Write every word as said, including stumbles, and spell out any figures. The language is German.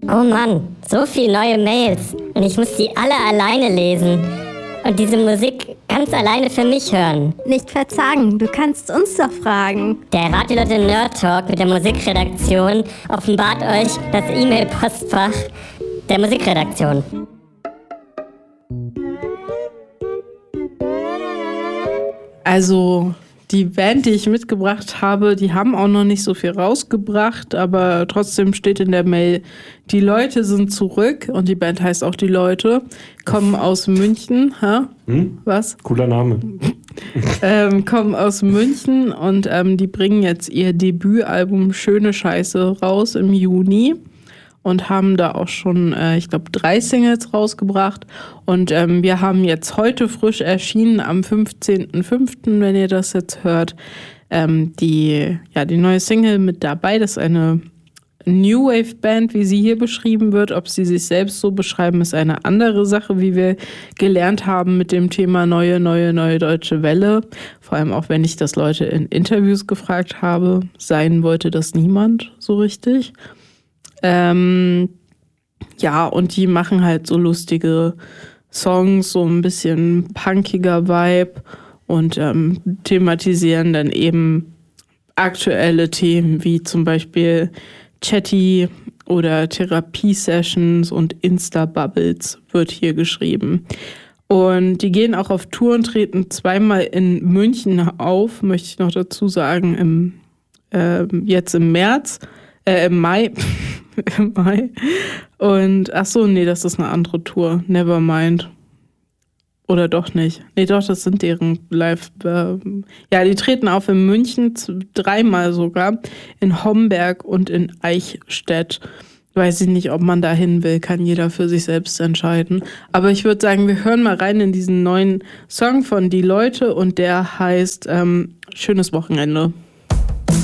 Oh Mann, so viele neue Mails und ich muss die alle alleine lesen und diese Musik ganz alleine für mich hören. Nicht verzagen, du kannst uns doch fragen. Der Radio-Leute Nerd Talk mit der Musikredaktion offenbart euch das E-Mail-Postfach der Musikredaktion. Also die Band, die ich mitgebracht habe, die haben auch noch nicht so viel rausgebracht, aber trotzdem steht in der Mail, die Leute sind zurück und die Band heißt auch die Leute, kommen aus München. Ha? Hm? Was? Cooler Name. ähm, kommen aus München und ähm, die bringen jetzt ihr Debütalbum Schöne Scheiße raus im Juni. Und haben da auch schon, äh, ich glaube, drei Singles rausgebracht. Und ähm, wir haben jetzt heute frisch erschienen, am fünfzehnten fünften, wenn ihr das jetzt hört, ähm, die, ja, die neue Single mit dabei. Das ist eine New Wave Band, wie sie hier beschrieben wird. Ob sie sich selbst so beschreiben, ist eine andere Sache, wie wir gelernt haben mit dem Thema neue, neue, neue deutsche Welle. Vor allem auch, wenn ich das Leute in Interviews gefragt habe. Sein wollte das niemand so richtig. Ähm, ja, und die machen halt so lustige Songs, so ein bisschen punkiger Vibe und ähm, thematisieren dann eben aktuelle Themen wie zum Beispiel Chatty oder Therapie-Sessions und Insta-Bubbles wird hier geschrieben. Und die gehen auch auf Tour und treten zweimal in München auf, möchte ich noch dazu sagen, im, äh, jetzt im März, äh, im Mai. Im Mai. Und ach so, nee, das ist eine andere Tour. Nevermind. Oder doch nicht. Nee, doch, das sind deren Live. Äh, ja, die treten auf in München, dreimal sogar, in Homberg und in Eichstätt. Weiß ich nicht, ob man da hin will, kann jeder für sich selbst entscheiden. Aber ich würde sagen, wir hören mal rein in diesen neuen Song von Die Leute und der heißt ähm, Schönes Wochenende.